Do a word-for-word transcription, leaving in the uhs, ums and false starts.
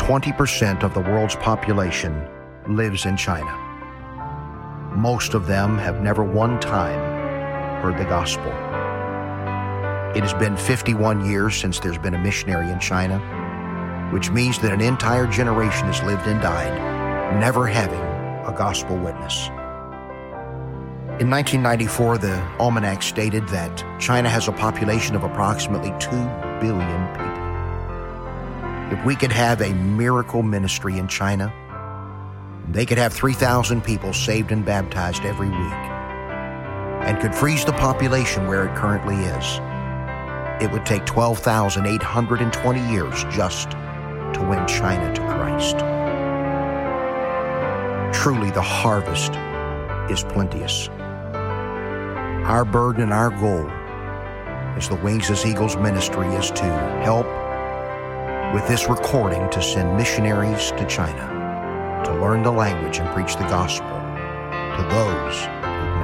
twenty percent of the world's population lives in China. Most of them have never one time heard the gospel. It has been fifty-one years since there's been a missionary in China, which means that an entire generation has lived and died, never having a gospel witness. In nineteen ninety-four, the almanac stated that China has a population of approximately two billion people. If we could have a miracle ministry in China, they could have three thousand people saved and baptized every week, and could freeze the population where it currently is. It would take twelve thousand eight hundred twenty years just to win China to Christ. Truly, the harvest is plenteous. Our burden and our goal as the Wings as Eagles ministry is to help with this recording to send missionaries to China to learn the language and preach the gospel to those